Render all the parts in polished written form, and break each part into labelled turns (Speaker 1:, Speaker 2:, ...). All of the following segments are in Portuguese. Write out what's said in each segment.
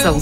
Speaker 1: São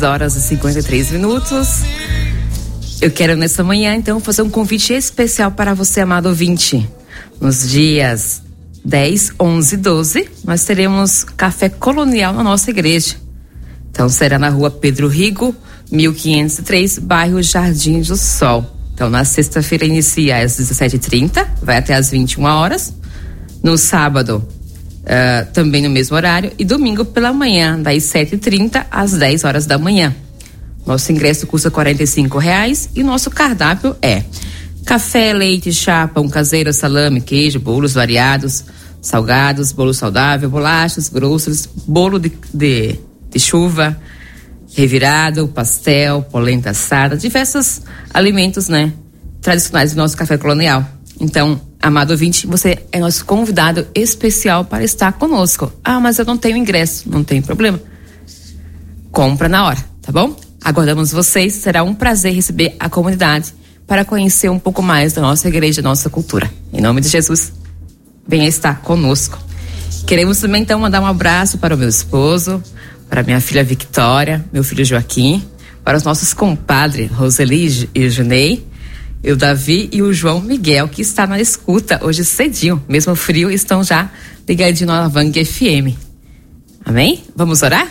Speaker 1: 6h53. Eu quero nessa manhã, então, fazer um convite especial para você, amado ouvinte. Nos dias 10, 11 e 12, nós teremos café colonial na nossa igreja. Então, será na rua Pedro Rigo, 1503, bairro Jardim do Sol. Então, na sexta-feira inicia às 17h30, vai até às 21h. No sábado, também no mesmo horário. E domingo pela manhã, das 7h30 às 10h da manhã. Nosso ingresso custa R$45 e nosso cardápio é café, leite, chá, pão caseiro, salame, queijo, bolos variados, salgados, bolo saudável, bolachas, grossos, bolo de chuva, revirado, pastel, polenta assada, diversos alimentos, né, tradicionais do nosso café colonial. Então, amado ouvinte, você é nosso convidado especial para estar conosco. Ah, mas eu não tenho ingresso. Não tem problema. Compra na hora, tá bom? Aguardamos vocês, será um prazer receber a comunidade para conhecer um pouco mais da nossa igreja, da nossa cultura. Em nome de Jesus, venha estar conosco. Queremos também então mandar um abraço para o meu esposo, para minha filha Victória, meu filho Joaquim, para os nossos compadres Roseli e Junei, o Davi e o João Miguel, que está na escuta hoje cedinho, mesmo frio, estão já ligadinhos na Vang FM. Amém? Vamos orar?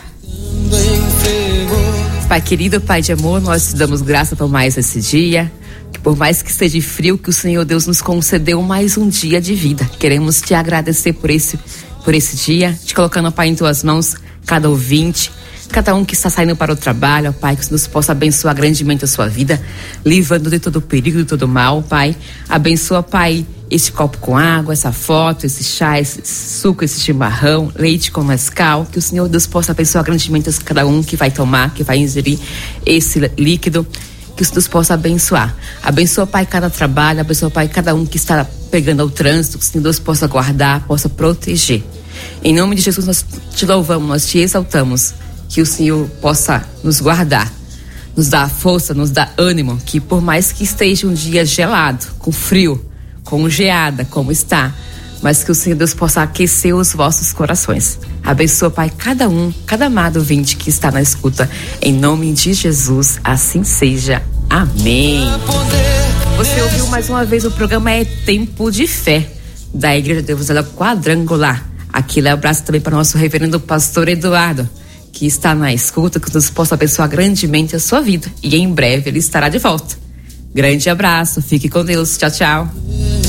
Speaker 1: Pai querido, Pai de amor, nós te damos graça por mais esse dia, que por mais que esteja frio, que o Senhor Deus nos concedeu mais um dia de vida. Queremos te agradecer por esse dia, te colocando, Pai, em tuas mãos, cada ouvinte, cada um que está saindo para o trabalho, ó Pai, que nos possa abençoar grandemente a sua vida, livrando de todo perigo, de todo mal, Pai. Abençoa, Pai, este copo com água, essa foto, esse chá, esse suco, esse chimarrão, leite com Nescau, que o Senhor Deus possa abençoar grandemente cada um que vai tomar, que vai ingerir esse líquido, que o Senhor Deus possa abençoar. Abençoa, Pai, cada trabalho, abençoa, Pai, cada um que está pegando ao trânsito, que o Senhor Deus possa guardar, possa proteger. Em nome de Jesus, nós te louvamos, nós te exaltamos, que o Senhor possa nos guardar, nos dar força, nos dar ânimo, que por mais que esteja um dia gelado, com frio, com geada, como está, mas que o Senhor Deus possa aquecer os vossos corações. Abençoa, Pai, cada amado ouvinte que está na escuta, em nome de Jesus, assim seja. Amém. Você ouviu mais uma vez o programa É Tempo de Fé, da Igreja de Deus Quadrangular. Aqui é um abraço também para o nosso reverendo pastor Eduardo, que está na escuta, que nos possa abençoar grandemente a sua vida. E em breve ele estará de volta. Grande abraço, fique com Deus, tchau, tchau.